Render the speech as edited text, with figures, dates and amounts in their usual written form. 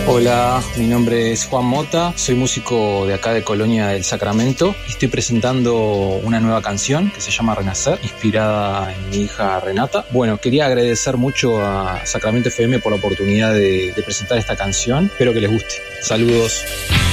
Hola, mi nombre es Juan Mota, soy músico de acá de Colonia del Sacramento y estoy presentando una nueva canción que se llama Renacer, inspirada en mi hija Renata. Bueno, quería agradecer mucho a Sacramento FM por la oportunidad de presentar esta canción, espero que les guste. Saludos.